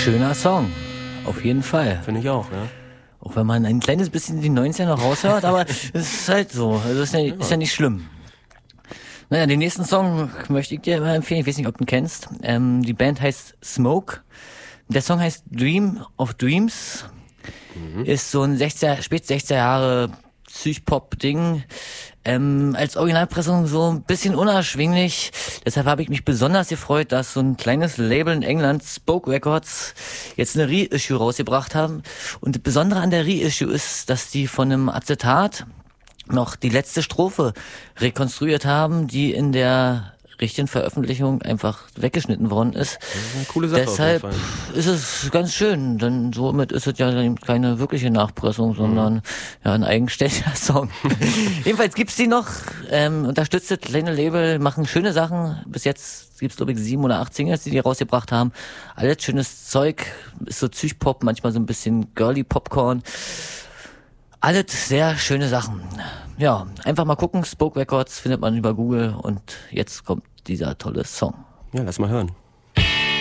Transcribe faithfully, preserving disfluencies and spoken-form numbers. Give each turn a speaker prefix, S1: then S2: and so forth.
S1: Schöner Song, auf jeden Fall.
S2: Finde ich auch, ja.
S1: Auch wenn man ein kleines bisschen die neunziger noch raushört, aber es ist halt so. Also ist ja,
S2: Ja.
S1: ist ja nicht schlimm. Naja, den nächsten Song möchte ich dir mal empfehlen. Ich weiß nicht, ob du ihn kennst. Ähm, die Band heißt Smoke. Der Song heißt Dream of Dreams. Mhm. Ist so ein sechziger, spät sechziger Jahre Psych-Pop-Ding. Ähm, als Originalpressung so ein bisschen unerschwinglich. Deshalb habe ich mich besonders gefreut, dass so ein kleines Label in England, Spoke Records, jetzt eine Reissue rausgebracht haben. Und das Besondere an der Reissue ist, dass die von einem Acetat noch die letzte Strophe rekonstruiert haben, die in der richtigen Veröffentlichung einfach weggeschnitten worden ist.
S2: Das ist eine coole Sache.
S1: Deshalb
S2: auf jeden Fall.
S1: ist es ganz schön, denn somit ist es ja keine wirkliche Nachpressung, sondern mhm. ja ein eigenständiger Song. Jedenfalls gibt's die noch, ähm, unterstützt das kleine Label, machen schöne Sachen. Bis jetzt gibt's glaube ich sieben oder acht Singles, die die rausgebracht haben. Alles schönes Zeug, ist so Psych-Pop, manchmal so ein bisschen girly Popcorn. Alles sehr schöne Sachen. Ja, einfach mal gucken. Spoke Records findet man über Google und jetzt kommt dieser tolle Song.
S2: Ja, lass mal hören.